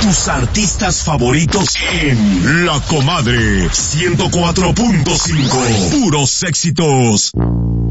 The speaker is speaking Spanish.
tus artistas favoritos en La Comadre 104.5. Puros éxitos.